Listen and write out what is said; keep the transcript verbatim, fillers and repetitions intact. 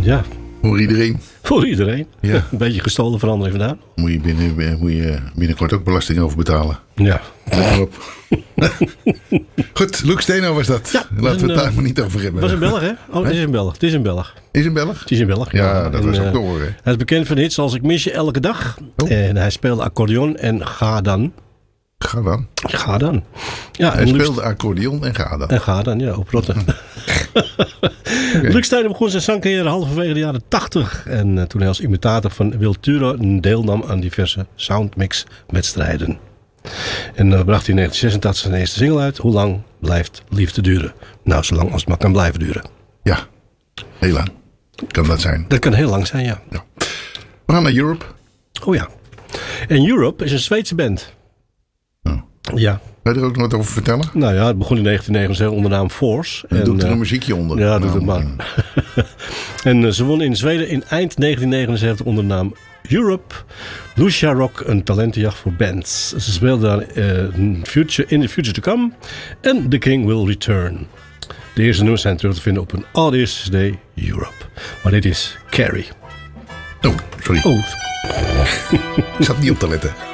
Ja. Voor iedereen. Voor iedereen. Ja. Een beetje gestolen verandering vandaan. Moet je, binnen, moet je binnenkort ook belasting over betalen. Ja. Let maar op. Goed, Luc Steno was dat. Ja, Laten was we het een, daar maar niet over hebben. Was een Belg, hè? Oh, het is een Belg. Het is een Belg. Is een Belg? Het is een Belg. Ja, dat en, was ook uh, te horen. Hij is bekend van hits als Ik mis je elke dag. Oh. En hij speelde accordeon en Ga dan. Ga dan. Ga dan. Ja, Hij en speelde accordeon en ga dan. En Ga dan, ja, op rotten. Okay. Luc Steno begon zijn zangcarrière halverwege de jaren tachtig. En uh, toen hij als imitator van Wil Turo deelnam aan diverse soundmix-wedstrijden. En uh, bracht hij in negentien zesentachtig zijn eerste single uit. Hoe lang blijft liefde duren? Nou, zolang als het maar kan blijven duren. Ja, heel lang kan dat zijn. Dat kan heel lang zijn, ja. Ja. We gaan naar Europe. Oh ja. En Europe is een Zweedse band. Oh. Ja. Wil je er ook nog wat over vertellen? Nou ja, het begon in negentien negenenzeventig onder de naam Force. En en doet er uh, een muziekje onder. Ja, doe nou, het maar. En uh, ze won in Zweden in eind negentien negenenzeventig onder de naam Europe. Lucia Rock, een talentenjacht voor bands. Ze speelden dan uh, future, In the Future to Come en The King Will Return. De eerste nummers zijn terug te vinden op hun allereerste C D Europe. Maar dit is Carrie. Oh, sorry. Oh. Ik zat niet op te letten.